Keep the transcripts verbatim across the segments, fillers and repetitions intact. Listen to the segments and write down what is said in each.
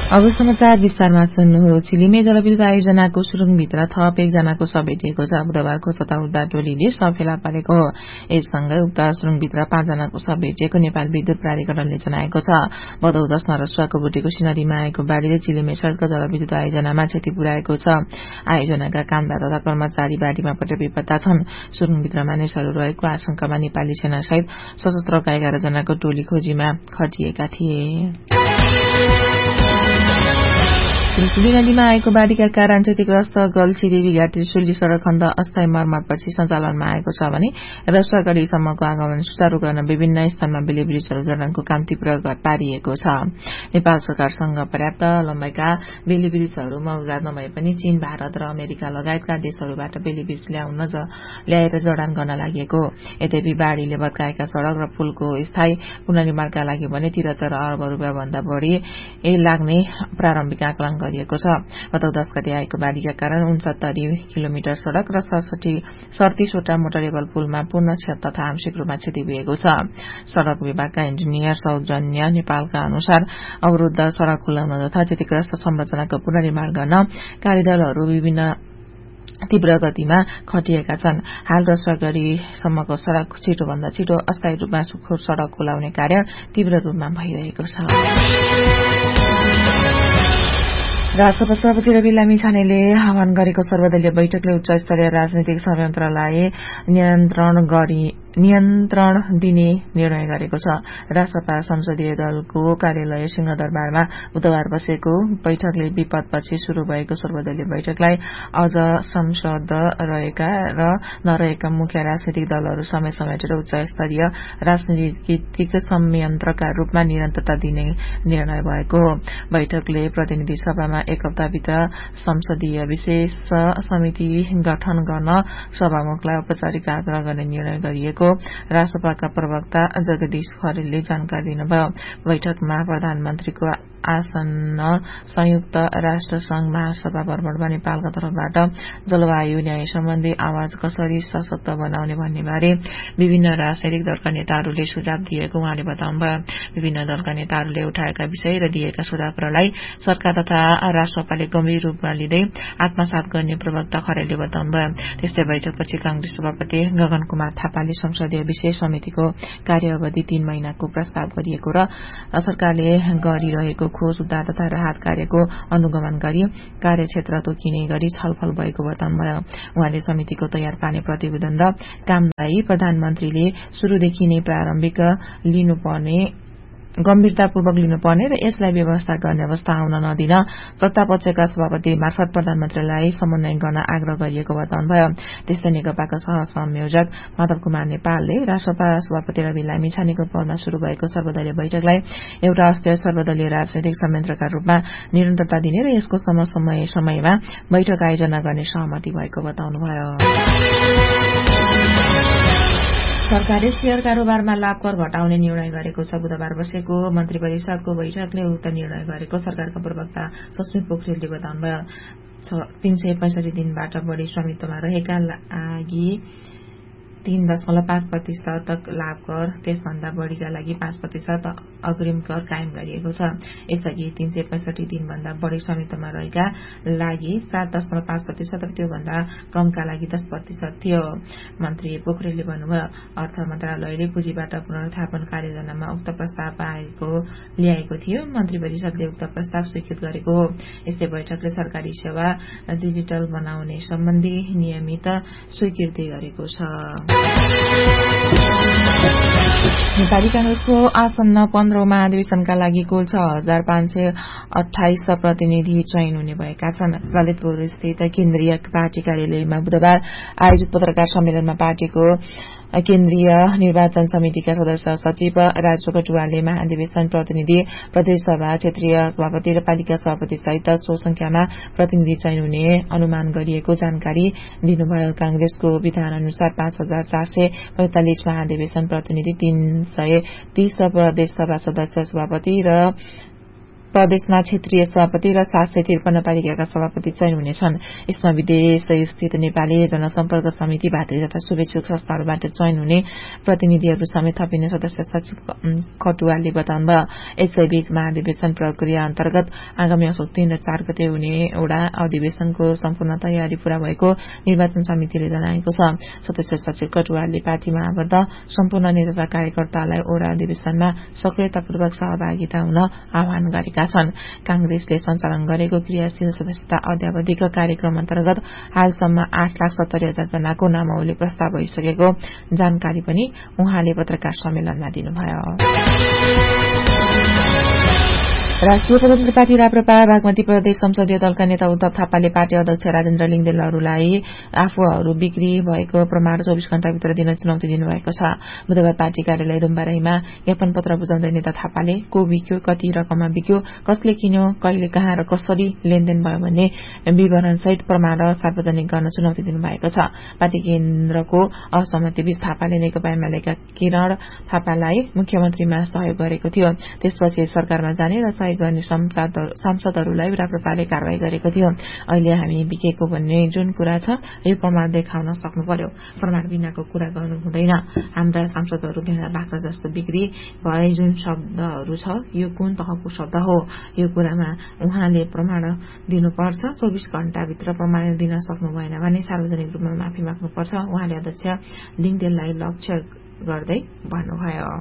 अब समाचार विस्तारमा सुन्नुहोस्। चिलिमे जलविद्युत आयोजनाको सुरुङभित्र थप एकजनाको शव भेटिएको छ। बुधबारको सताउद्धा टोलीले शव फेला पारेको हो। यससँगै उक्त सुरुङभित्र पाँचजनाको शव भेटिएको नेपाल विद्युत प्राधिकरणले जनाएको छ। भदौ दशमा रसुवाको बुटेको सिनरीमा आएको बाढ़ीले चिलिमे सड़क जलविद्युत आयोजनामा क्षति पुर्याएको छ। आयोजनाका कामदार तथा कर्मचारी बाढ़ीमा परेर बेपत्ता छन्। सुरुङभित्र मानिसहरू रहेको आशंकामा नेपाली सेनासहित सशस्त्रका एघार जनाको टोली खोजीमा खटिएका थिए। त्रिशुली नदीमा आएको बाढ़ीका कारण क्षतिग्रस्त गल्छी देवी घाट त्रिशुली सड़क खण्ड अस्थायी मर्मतपछि सञ्चालनमा आएको छ भने रसुवागढ़ीसम्मको आगमन सुचारू गर्न विभिन्न स्थानमा बेली ब्रिजहरू जडानको काम तीव्र पारिएको छ। नेपाल सरकारसँग पर्याप्त लम्बाइका बेली ब्रिजहरू मौजाद नभए पनि चीन, भारत र अमेरिका लगायतका देशहरूबाट बेली ब्रिज ल्याउन ल्याएर जडान गर्न लागि। यद्यपि बाढ़ीले भत्काएका सड़क र पुलको स्थायी पुनर्निर्माणका लागि भने त्रिहत्तर अर्ब रूपियाँ भन्दा बढ़ी लाग्ने प्रारम्भिक आकलन गरिएको छ। गत दश गते आएको बाढ़ीका कारण उनसत्तरी किलोमिटर सड़क र सड़तीसवटा मोटरेबल पुलमा पूर्ण तथा आंशिक रूपमा क्षति पुगेको छ। सड़क विभागका इन्जिनियर सौजन्य नेपालका अनुसार अवरुद्ध सड़क खुलाउन तथा क्षतिग्रस्त संरचनाको पुनर्निर्माण गर्न कार्यदलहरू विभिन्न तीव्र गतिमा खटिएका छन्। हाल रसुवागढ़ीसम्मको सड़क छिटोभन्दा छिटो अस्थायी रूपमा सुखोर सड़क खुलाउने कार्य तीव्र रूपमा भइरहेको छ। राष्ट्रपति सभापति रवि लामिछानेले आह्वान गरेको सर्वदलीय बैठकले उच्च स्तरीय राजनीतिक षड्यन्त्रलाई नियन्त्रण गरी नियन्त्रण दिने निर्णय गरेको छ। राष्ट्रपा संसदीय दलको कार्यालय सिंहदरबारमा बुधबार बसेको बैठकले विपदपछि शुरू भएको सर्वदलीय बैठकलाई अझ संसद रहेका र नरहेका मुख्य राजनीतिक दलहरू समेत समेटेर उच्च स्तरीय राजनीतिक संयन्त्रका रूपमा निरन्तरता दिने निर्णय भएको हो। बैठकले प्रतिनिधि सभामा एक हप्ताभित्र संसदीय विशेष समिति गठन गर्न सभामुखलाई औपचारिक आग्रह गर्ने निर्णय गरिएको राष्ट्रपाका प्रवक्ता जगदीश खरेलले जानकारी दिनुभयो। बैठकमा प्रधानमन्त्रीको आसन्न संयुक्त राष्ट्र संघ महासभा भ्रमणमा नेपालका तर्फबाट जलवायु न्याय सम्बन्धी आवाज कसरी सशक्त बनाउने भन्ने बारे विभिन्न राजनैतिक दलका नेताहरूले सुझाव दिएको उहाँले बताउनुभयो। विभिन्न दलका नेताहरूले उठाएका विषय र दिएका सुझावहरूलाई सरकार तथा राष्ट्रपाले गम्भीर रूपमा लिँदै आत्मसात गर्ने प्रवक्ता खरेलले बताउनुभयो। त्यस्तै बैठकपछि कांग्रेस सभापति गगन कुमार थापाले संसदीय विशेष समितिको कार्यावधि तीन महिनाको प्रस्ताव गरिएको र सरकारले गरिरहेको खोज उद्धार तथा राहत कार्यको अनुगमन गरी कार्यक्षेत्र तोकिने गरी छलफल भएको बताउनुभयो। उहाँले समितिको तयार पार्ने प्रतिवेदन र कामलाई प्रधानमन्त्रीले शुरूदेखि नै प्रारम्भिक लिनुपर्ने गम्भीरतापूर्वक लिनुपर्ने र यसलाई व्यवस्था गर्ने अवस्था आउन नदिन सत्तापक्षका सभापति मार्फत प्रधानमन्त्रीलाई समन्वय गर्न आग्रह गरिएको बताउनुभयो। त्यस्तै नेकपाका सहसंयोजक माधव कुमार नेपालले राष्ट्रपा सभापति रवि लामिछानेको पहलमा शुरू भएको सर्वदलीय बैठकलाई एउटा अस्थायी सर्वदलीय राजनैतिक संयन्त्रका रूपमा निरन्तरता दिने र यसको समय समयमा बैठक आयोजना गर्ने सहमति भएको बताउनुभयो। सरकारले शेयर कारोबारमा लाभ कर घटाउने निर्णय गरेको छ। बुधबार बसेको मन्त्री परिषदको बैठकले उक्त निर्णय गरेको सरकारका प्रवक्ता सस्मित पोखरेलले बताउनुभयो। तीन सय पैंसठी दिनबाट बढ़ी स्वामित्वमा रहेका लागि तीन दशमलव पाँच प्रतिशत लाभ कर, त्यसभन्दा बढ़ीका लागि पाँच प्रतिशत अग्रिम कर कायम गरिएको छ। यसअघि तीन सय पैंसठी दिनभन्दा बढ़ी स्वामित्वमा रहेका लागि सात दशमलव पाँच प्रतिशत र त्योभन्दा कमका लागि दस प्रतिशत थियो। मन्त्री पोखरेलले भन्नुभयो, अर्थ मन्त्रालयले पुँजीबाट पुनर्स्थापन कार्ययोजनामा उक्त प्रस्ताव आएको ल्याएको थियो। मन्त्री परिषदले उक्त प्रस्ताव स्वीकृत गरेको हो। यस्तै बैठकले सरकारी सेवा डिजिटल बनाउने सम्बन्धी नियमित स्वीकृति गरेको छ। नेपाली कांग्रेसको आसन्न पन्ध्रौं महाधिवेशनका लागि कुल छ हजार पाँच सय अठाइस प्रतिनिधि चयन हुने भएका छन्। ललितपुर स्थित केन्द्रीय पार्टी कार्यालयमा बुधबार आयोजित पत्रकार सम्मेलनमा पार्टीको केन्द्रीय निर्वाचन समितिका सदस्य सचिव राजु कटुवालले महाधिवेशन प्रतिनिधि, प्रदेश सभा, क्षेत्रीय सभापति र पालिका सभापति सहित सो संख्यामा प्रतिनिधि चयन हुने अनुमान गरिएको जानकारी दिनुभयो। कांग्रेसको विधान अनुसार पाँच हजार चार सय पैंतालिस महाधिवेशन प्रतिनिधि, तीन सय तीस प्रदेश सभा सदस्य, सभापति र प्रदेशमा क्षेत्रीय सभापति र सात सय त्रिपन्न पालिकाका सभापति चयन हुनेछन्। यसमा विदेश स्थित नेपाली जनसम्पर्क समिति भातृ तथा शुभेच्छुक संस्थाहरूबाट चयन हुने प्रतिनिधिहरू समेत थपिने सदस्य सचिव खटुवालले बताउनुभयो। एचआईबी महाधिवेशन प्रक्रिया अन्तर्गत आगामी असोज तीन र चार गते हुने एउटा अधिवेशनको सम्पूर्ण तयारी पूरा भएको निर्वाचन समितिले जनाएको छ। सदस्य सचिव खटुवालले पार्टीमा आबद्ध सम्पूर्ण नेता कार्यकर्तालाई ओडा अधिवेशनमा सक्रियतापूर्वक सहभागिता हुन आह्वान गरेका छन्। कांग्रेसले सञ्चालन गरेको क्रियाशील सदस्यता अध्यावधिक कार्यक्रम अन्तर्गत हालसम्म आठ लाख सत्तरी हजार जनाको नामावली प्रस्ताव भइसकेको जानकारी पनि उहाँले पत्रकार सम्मेलनमा दिनुभयो। राष्ट्रिय स्वतन्त्र पार्टी राप्रपा बागमती प्रदेश संसदीय दलका नेता उद्धव थापाले पार्टी अध्यक्ष राजेन्द्र लिङदेलहरूलाई आफूहरू बिक्री भएको प्रमाण चौबिस घण्टाभित्र दिन चुनौती दिनुभएको छ। बुधबार पार्टी कार्यालय डुम्बाराईमा ज्ञापन पत्र बुझाउँदै नेता थापाले को बिक्यो, कति रकममा बिक्यो, कसले किन्यो, कहिले कहाँ र कसरी लेनदेन भयो भन्ने विवरणसहित प्रमाण सार्वजनिक गर्न चुनौती दिनुभएको छ। पार्टी केन्द्रको असहमतिबीच थापाले नेकपा एमालेका किरण थापालाई मुख्यमन्त्रीमा सहयोग गरेको थियो। त्यसपछि सरकारमा जाने र गर्ने सांसदहरूलाई राप्रपाले कारवाही गरेको थियो। अहिले हामी बिकेको भन्ने जुन कुरा छ यो प्रमाण देखाउन सक्नु पर्यो, प्रमाण बिनाको कुरा गर्नु हुँदैन। हाम्रा सांसदहरू भेडा बाख्रा जस्तो बिक्री भए जुन शब्दहरू छ यो कुन तहको शब्द हो, यो कुरामा उहाँले प्रमाण दिनुपर्छ। चौबिस घण्टाभित्र प्रमाण दिन सक्नु भएन भने सार्वजनिक रूपमा माफी माग्नुपर्छ, उहाँले अध्यक्ष लिङदेललाई लक्ष्य गर्दै भन्नुभयो।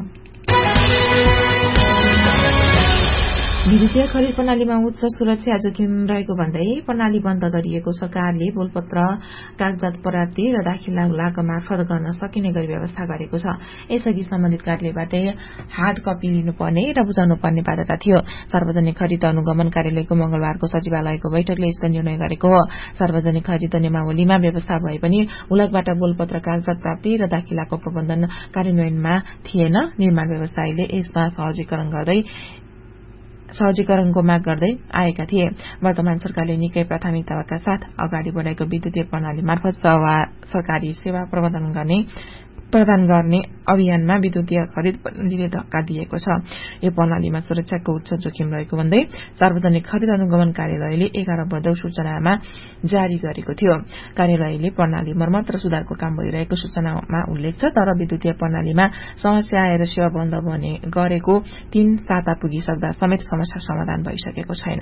विद्युतीय खरिद प्रणालीमा उच्च सुरक्षा जोखिम रहेको भन्दै प्रणाली बन्द गरिएको सरकारले बोलपत्र कागजात प्राप्ति र दाखिला मार्फत गर्न सकिने गरी व्यवस्था गरेको छ। यसअघि सम्बन्धित कार्यालयबाटै हार्ड कपी लिनुपर्ने र बुझाउनु पर्ने बाध्यता थियो। सार्वजनिक खरिद अनुगमन कार्यालयको मंगलबारको सचिवालयको बैठकले यस्तो निर्णय गरेको हो। सार्वजनिक खरिद नियमावलीमा व्यवस्था भए पनि उलगबाट बोलपत्र कागजात प्राप्ति र दाखिलाको प्रबन्धन कार्यान्वयनमा थिएन। निर्माण व्यवसायीले यसमा सहजीकरण गर्दै सहजीकरणको माग गर्दै आएका थिए। वर्तमान सरकारले निकै प्राथमिकताका साथ अगाडि बढाएको विद्युतीय प्रणाली मार्फत सरकारी सेवा प्रबन्धन गर्ने प्रदान गर्ने अभियानमा विद्युतीय खरिद प्रणालीले धक्का दिएको छ। यो प्रणालीमा सुरक्षाको उच्च जोखिम रहेको भन्दै सार्वजनिक खरिद अनुगमन कार्यालयले एघार भदौ सूचनामा जारी गरेको थियो। कार्यालयले प्रणाली मर्मत र सुधारको काम भइरहेको सूचनामा उल्लेख छ, तर विद्युतीय प्रणालीमा समस्या आएर सेवा बन्द भने गरेको तीन साता पुगिसक्दा समेत समस्या समाधान भइसकेको छैन।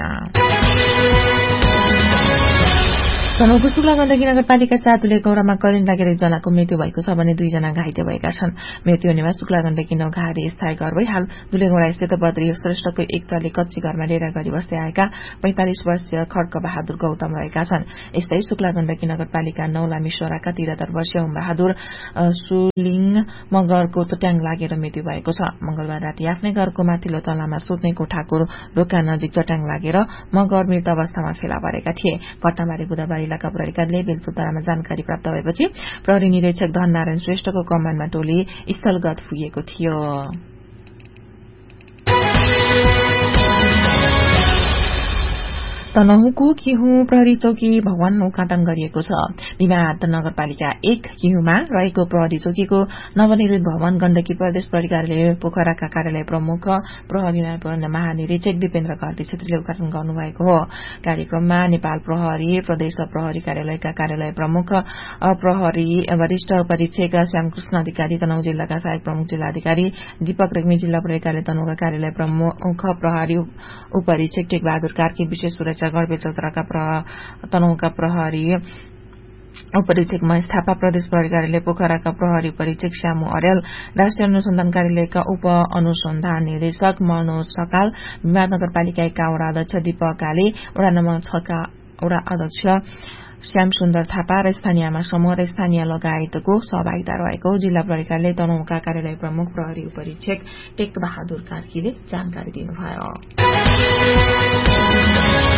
तनहुँको शुक्ला गण्डकी नगरपालिका चार दुले गौरामा करेन्ट लागेर एकजनाको मृत्यु भएको छ भने दुईजना घाइते भएका छन्। मृत्यु हुनेमा शुक्ला गण्डकी नौघारी स्थायी घर भई हाल दुलेगौडा स्थित बद्री श्रेष्ठको एक तले कच्ची घरमा डेरा गरी बस्दै आएका पैंतालिस वर्षीय खड्क बहादुर गौतम रहेका छन्। यस्तै शुक्ला गण्डकी नगरपालिका नौ लामेश्वराका तिहत्तर वर्षीय ओम बहादुर सुलिङ मगरको चट्याङ लागेर मृत्यु भएको छ। मंगलबार राति आफ्नै घरको माथिल्लो तलामा सुत्ने कोठाको ढोका नजिक चट्याङ लागेर मगर मृत अवस्थामा फेला परेका थिए। घटनाबारे बुधबार इलाका प्रहरी कार्यालय बेलचौतारामा जानकारी प्राप्त भएपछि प्रहरी निरीक्षक धननारायण श्रेष्ठको कमानमा टोली स्थलगत पुगेको थियो। तनहुँको किहु प्रहरी चौकी भवन उद्घाटन गरिएको छ। निमाहाट नगरपालिका एक किहुमा रहेको प्रहरी चौकीको नवनिर्मित भवन गण्डकी प्रदेश प्रहरी कार्यालय पोखराका कार्यालय प्रमुख प्रहरी महानिरीक्षक दिपेन्द्र घरती छेत्रीले उद्घाटन गर्नुभएको हो। कार्यक्रममा नेपाल प्रहरी प्रदेश प्रहरी कार्यालयका कार्यालय प्रमुख प्रहरी वरिष्ठ परीक्षक श्यामकृष्ण अधिकारी, तनहुँ जिल्लाका सहायक प्रमुख जिल्ला अधिकारी दीपक रेग्मी, जिल्ला प्रहरी कार्यालय तनहुँका कार्यालय प्रमुख प्रहरी उपरीक्षक टेकबहादुर कार्की, विशेष सुरक्षा गढ बेलचौताराका तनहुँका प्रहरी उपरीक्षक महेश थापा, प्रदेश प्रहरी कार्यालय पोखराका प्रहरी उपरीक्षक श्यामु अर्याल, राष्ट्रिय अनुसन्धान कार्यालयका उप अनुसन्धान निर्देशक मनोज ढकाल, विवाद नगरपालिका एका वडा अध्यक्ष दीपक काले, वडा नम्बर छ का वडा अध्यक्ष श्याम सुन्दर थापा र स्थानीय आमा समूह र स्थानीय लगायतको सहभागिता रहेको जिल्ला प्रहरी कार्यालय तनहुँका कार्यालय प्रमुख प्रहरी उपरीक्षक टेक बहादुर कार्कीले जानकारी दिनुभयो।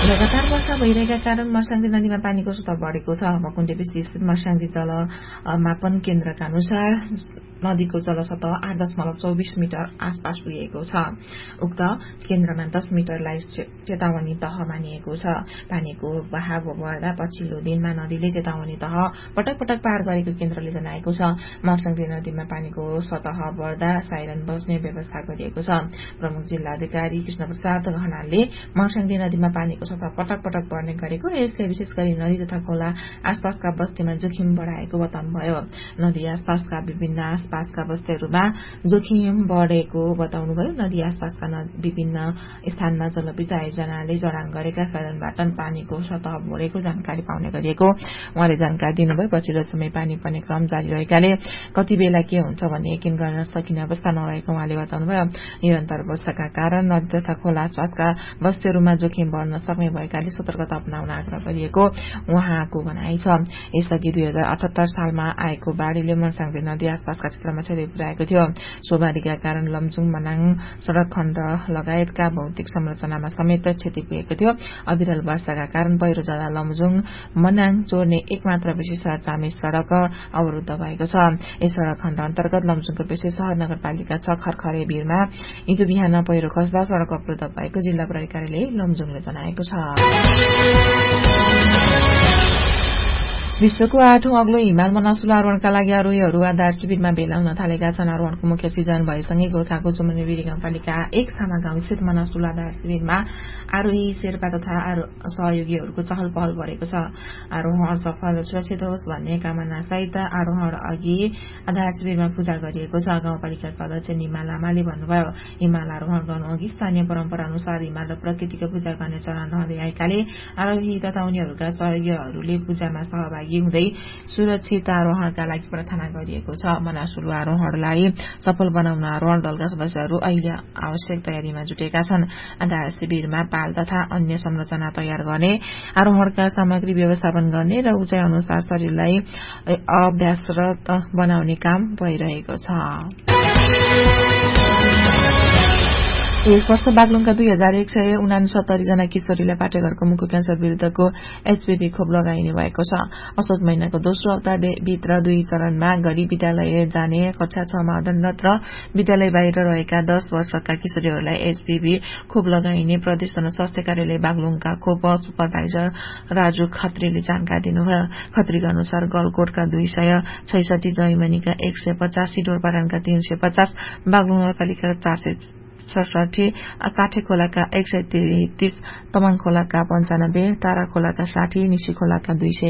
लगातार वर्षा भइरहेका कारण मर्स्याङ्दी नदीमा पानीको सतह बढेको छ। मकुण्डे बेसी स्थित मर्स्याङ्दी जल मापन केन्द्रका अनुसार नदीको जलसतह आठ दशमलव चौबिस मिटर आसपास पुगेको छ। उक्त केन्द्रमा दस मिटरलाई चेतावनी तह मानिएको छ। पानीको बहाव बढ्दा पछिल्लो दिनमा नदीले चेतावनी तह पटक पटक पार गरेको केन्द्रले जनाएको छ। मर्स्याङ्दी नदीमा पानीको सतह बढ्दा साइरन बज्ने व्यवस्था गरिएको छ। प्रमुख जिल्ला अधिकारी कृष्ण प्रसाद घनालले मर्स्याङ्दी नदीमा पानीको सतह पटक पटक बढ्ने गरेको र यसले विशेष गरी नदी तथा खोला आसपासका बस्तीमा जोखिम बढ़ाएको बताउनुभयो। नदी आसपासका विभिन्न आसपासका बस्तीहरूमा जोखिम बढ़ेको बताउनुभयो। नदी आसपासका विभिन्न स्थानमा जलविद्युत आयोजनाले जडान गरेका साधनबाट पानीको सतह बढेको जानकारी पाउने गरिएको उहाँले जानकारी दिनुभयो। पछिल्लो समय पानी पर्ने क्रम जारी रहेकाले कति बेला के हुन्छ भन्ने यकिन गर्न सकिने अवस्था नरहेको उहाँले बताउनुभयो। निरन्तर वर्षाका कारण नदी तथा खोला आसपासका बस्तीहरूमा जोखिम बढ़न सक्ने भएकाले सतर्कता अपनाउन आग्रह गरिएको उहाँको भनाइ छ। यसअघि दुई हजार अठहत्तर सालमा आएको बाढ़ीले मर्स्याङ्दी नदी आसपासका क्षेत्रमा क्षति पुर्याएको थियो। सो बाढ़ीका कारण लमजुङ मनाङ सड़क खण्ड लगायतका भौतिक संरचनामा समेत क्षति पुगेको थियो। अविरल वर्षाका कारण पहिरो जाँदा लमजुङ मनाङ जोड्ने एकमात्र विशेष चामे सड़क अवरुद्ध भएको छ। यस सड़क खण्ड अन्तर्गत लमजुङको विशेष शहर नगरपालिका छ खरखरे भिरमा हिजो बिहान पहिरो खस्दा सड़क अवरुद्ध भएको जिल्ला प्रहरी कार्यालय लमजुङले जनाएको छ। विश्वको आठौं अग्लो हिमाल मनसुल आरोहणका लागि आरोहीहरू आधार शिविरमा भेला हुन थालेका छन्। आरोहणको मुख्य सिजन भएसँगै गोर्खाको जुमनेबेरी गाउँपालिका एक सामागाउँ स्थित मनसुल आधार शिविरमा आरोही शेर्पा तथा सहयोगीहरूको चहल पहल बढ़ेको छ। आरोहण सफल सुरक्षित होस् भन्ने कामना सहित आरोहण अघि आधार शिविरमा पूजा गरिएको छ। गाउँपालिकाका अध्यक्ष निमा लामाले भन्नुभयो, हिमाल आरोहण गर्नु अघि स्थानीय परम्परा अनुसार हिमाल र प्रकृतिको पूजा गर्ने चलन रहँदै आएकाले आरोही तथा उनीहरूका सहयोगीहरूले पूजामा सहभागी हुँदै सुरक्षित आरोहणका लागि प्रार्थना गरिएको छ। मनसुल आरोहणलाई सफल बनाउन आरोहण दलका सदस्यहरू अहिले आवश्यक तयारीमा जुटेका छन्। आधार शिविरमा पाल तथा अन्य संरचना तयार गर्ने, आरोहणका सामग्री व्यवस्थापन गर्ने र उचाइ अनुसार शरीरलाई अभ्यासरत बनाउने काम भइरहेको छ। यस वर्ष बागलुङका दुई हजार एक सय उनासत्तरी जना किशोरीलाई पाठेघरको मुखको क्यान्सर विरूद्धको एचपीभी खोप लगाइने भएको छ। असोज महिनाको दोस्रो हप्ताभित्र दुई चरणमा गरी विद्यालय जाने कक्षा छमा अध्ययनरत र विद्यालय बाहिर रहेका दश वर्षका किशोरीहरूलाई एचपीभी खोप लगाइने प्रदेश जनस्वास्थ्य कार्यालय बागलुङका खोप सुपरभाइजर राजु खत्रीले जानकारी दिनुभयो। खत्रीका अनुसार गलकोटका दुई सय छैसठी, जैमनीका एक सय पचास, सिडोरपाटनका तीन सय पचास, बागलुङ नगरपालिका चार सय सडसठी, काठे खोलाका एक सय तेत्तीस, तमाङ खोलाका पञ्चानब्बे, तारा खोलाका साठी, निशी खोलाका दुई सय